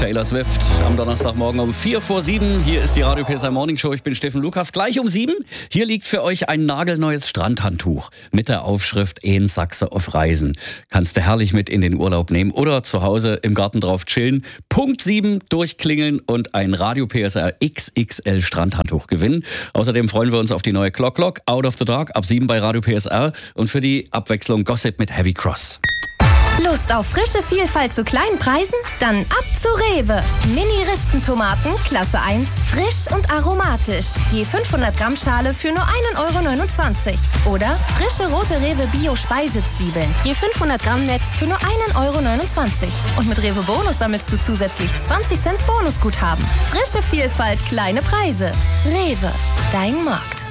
Taylor Swift am Donnerstagmorgen um 6:45. Hier ist die Radio PSR Morning Show. Ich bin Steffen Lukas. Gleich um 7. Hier liegt für euch ein nagelneues Strandhandtuch mit der Aufschrift "En Sachse auf Reisen". Kannst du herrlich mit in den Urlaub nehmen oder zu Hause im Garten drauf chillen. Punkt 7 durchklingeln und ein Radio PSR XXL Strandhandtuch gewinnen. Außerdem freuen wir uns auf die neue Clock Out of the Dark ab 7 bei Radio PSR und für die Abwechslung Gossip mit Heavy Cross. Lust auf frische Vielfalt zu kleinen Preisen? Dann ab zu Rewe. Mini-Rispentomaten, Klasse 1, frisch und aromatisch. Je 500 Gramm Schale für nur 1,29 €. Oder frische rote Rewe Bio-Speisezwiebeln. Je 500 Gramm Netz für nur 1,29 €. Und mit Rewe Bonus sammelst du zusätzlich 20 Cent Bonusguthaben. Frische Vielfalt, kleine Preise. Rewe, dein Markt.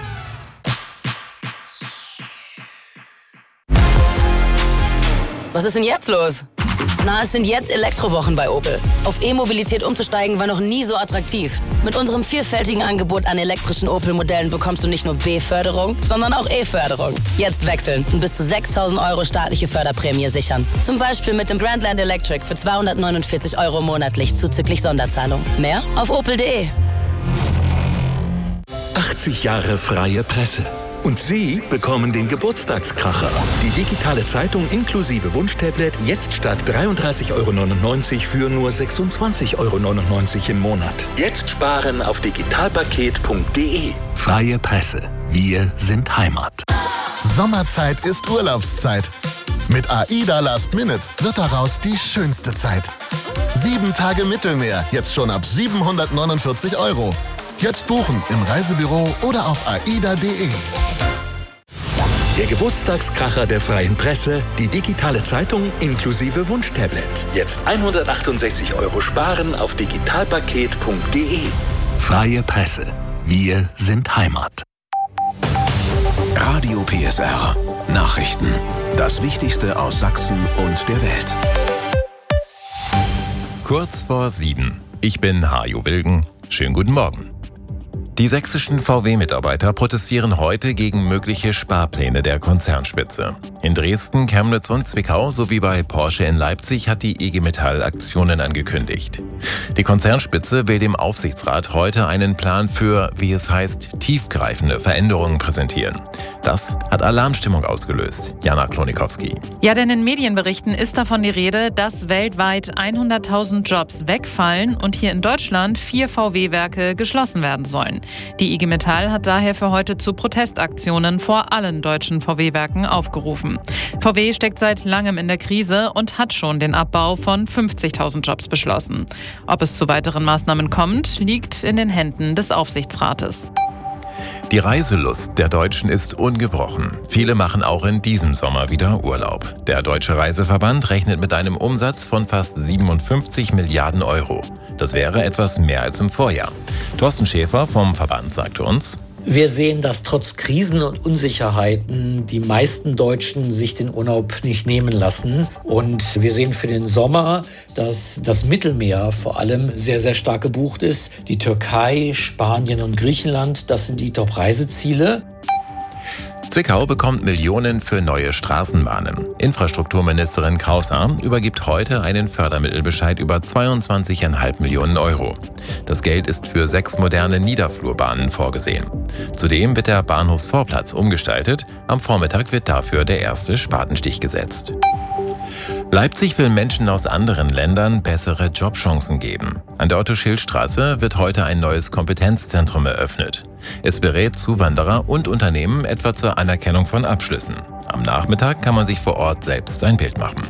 Was ist denn jetzt los? Na, es sind jetzt Elektrowochen bei Opel. Auf E-Mobilität umzusteigen war noch nie so attraktiv. Mit unserem vielfältigen Angebot an elektrischen Opel-Modellen bekommst du nicht nur B-Förderung, sondern auch E-Förderung. Jetzt wechseln und bis zu 6.000 € staatliche Förderprämie sichern. Zum Beispiel mit dem Grandland Electric für 249 € monatlich zuzüglich Sonderzahlung. Mehr auf opel.de. 80 Jahre freie Presse. Und Sie bekommen den Geburtstagskracher. Die digitale Zeitung inklusive Wunschtablet jetzt statt 33,99 € für nur 26,99 € im Monat. Jetzt sparen auf digitalpaket.de. Freie Presse. Wir sind Heimat. Sommerzeit ist Urlaubszeit. Mit AIDA Last Minute wird daraus die schönste Zeit. 7 Tage Mittelmeer, jetzt schon ab 749 €. Jetzt buchen im Reisebüro oder auf aida.de. Der Geburtstagskracher der freien Presse, die digitale Zeitung inklusive Wunschtablet. Jetzt 168 € sparen auf digitalpaket.de. Freie Presse. Wir sind Heimat. Radio PSR. Nachrichten. Das Wichtigste aus Sachsen und der Welt. Kurz vor 7. Ich bin Hajo Wilgen. Schönen guten Morgen. Die sächsischen VW-Mitarbeiter protestieren heute gegen mögliche Sparpläne der Konzernspitze. In Dresden, Chemnitz und Zwickau sowie bei Porsche in Leipzig hat die IG Metall Aktionen angekündigt. Die Konzernspitze will dem Aufsichtsrat heute einen Plan für, wie es heißt, tiefgreifende Veränderungen präsentieren. Das hat Alarmstimmung ausgelöst. Jana Klonikowski. Ja, denn in Medienberichten ist davon die Rede, dass weltweit 100.000 Jobs wegfallen und hier in Deutschland 4 VW-Werke geschlossen werden sollen. Die IG Metall hat daher für heute zu Protestaktionen vor allen deutschen VW-Werken aufgerufen. VW steckt seit langem in der Krise und hat schon den Abbau von 50.000 Jobs beschlossen. Ob es zu weiteren Maßnahmen kommt, liegt in den Händen des Aufsichtsrates. Die Reiselust der Deutschen ist ungebrochen. Viele machen auch in diesem Sommer wieder Urlaub. Der Deutsche Reiseverband rechnet mit einem Umsatz von fast 57 Milliarden €. Das wäre etwas mehr als im Vorjahr. Thorsten Schäfer vom Verband sagte uns: Wir sehen, dass trotz Krisen und Unsicherheiten die meisten Deutschen sich den Urlaub nicht nehmen lassen. Und wir sehen für den Sommer, dass das Mittelmeer vor allem sehr, sehr stark gebucht ist. Die Türkei, Spanien und Griechenland, das sind die Top-Reiseziele. Zwickau bekommt Millionen für neue Straßenbahnen. Infrastrukturministerin Kraushaar übergibt heute einen Fördermittelbescheid über 22,5 Millionen €. Das Geld ist für 6 moderne Niederflurbahnen vorgesehen. Zudem wird der Bahnhofsvorplatz umgestaltet. Am Vormittag wird dafür der erste Spatenstich gesetzt. Leipzig will Menschen aus anderen Ländern bessere Jobchancen geben. An der Otto-Schild-Straße wird heute ein neues Kompetenzzentrum eröffnet. Es berät Zuwanderer und Unternehmen etwa zur Anerkennung von Abschlüssen. Am Nachmittag kann man sich vor Ort selbst ein Bild machen.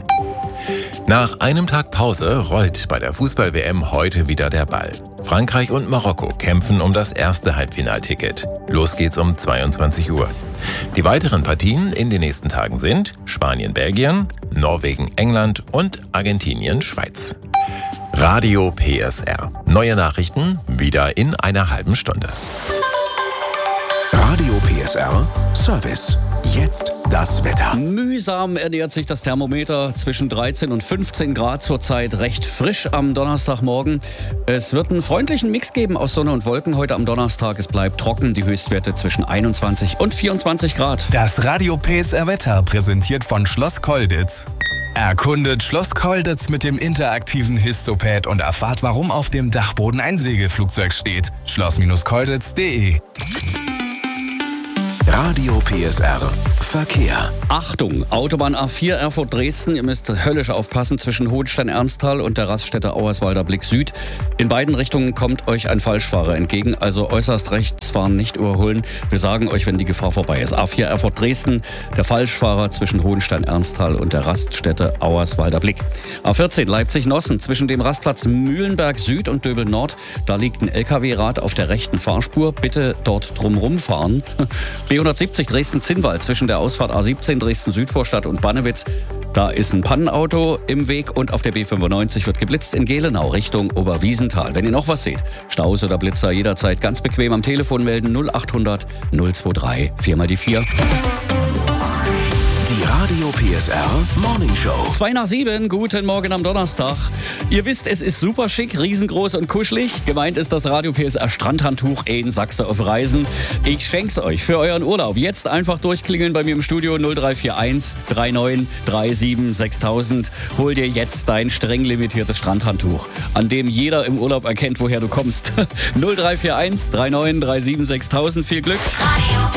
Nach einem Tag Pause rollt bei der Fußball-WM heute wieder der Ball. Frankreich und Marokko kämpfen um das erste Halbfinalticket. Los geht's um 22 Uhr. Die weiteren Partien in den nächsten Tagen sind Spanien-Belgien, Norwegen-England und Argentinien-Schweiz. Radio PSR. Neue Nachrichten wieder in einer halben Stunde. Radio PSR Service. Jetzt das Wetter. Mühsam ernährt sich das Thermometer zwischen 13 und 15 Grad zurzeit. Recht frisch am Donnerstagmorgen. Es wird einen freundlichen Mix geben aus Sonne und Wolken heute am Donnerstag. Es bleibt trocken, die Höchstwerte zwischen 21 und 24 Grad. Das Radio PSR Wetter präsentiert von Schloss Kolditz. Erkundet Schloss Kolditz mit dem interaktiven Histopad und erfahrt, warum auf dem Dachboden ein Segelflugzeug steht. Schloss-kolditz.de. Radio PSR Verkehr. Achtung, Autobahn A4 Erfurt-Dresden. Ihr müsst höllisch aufpassen zwischen Hohenstein-Ernsthal und der Raststätte Auerswalder Blick Süd. In beiden Richtungen kommt euch ein Falschfahrer entgegen, also äußerst rechts fahren, nicht überholen. Wir sagen euch, wenn die Gefahr vorbei ist. A4 Erfurt-Dresden, der Falschfahrer zwischen Hohenstein-Ernsthal und der Raststätte Auerswalder Blick. A14 Leipzig-Nossen, zwischen dem Rastplatz Mühlenberg Süd und Döbel Nord. Da liegt ein LKW-Rad auf der rechten Fahrspur. Bitte dort drumrum fahren. B170 Dresden-Zinnwald, zwischen der Ausfahrt A17 Dresden-Südvorstadt und Bannewitz. Da ist ein Pannenauto im Weg und auf der B95 wird geblitzt in Gelenau Richtung Oberwiesenthal. Wenn ihr noch was seht, Staus oder Blitzer, jederzeit ganz bequem am Telefon melden 0800 023 4x4. Die Radio PSR Morning Show. 6:02, guten Morgen am Donnerstag. Ihr wisst, es ist super schick, riesengroß und kuschelig. Gemeint ist das Radio PSR Strandhandtuch in Sachse auf Reisen. Ich schenk's euch für euren Urlaub. Jetzt einfach durchklingeln bei mir im Studio 0341 39 37 6000. Hol dir jetzt dein streng limitiertes Strandhandtuch, an dem jeder im Urlaub erkennt, woher du kommst. 0341 39 37 6000. Viel Glück.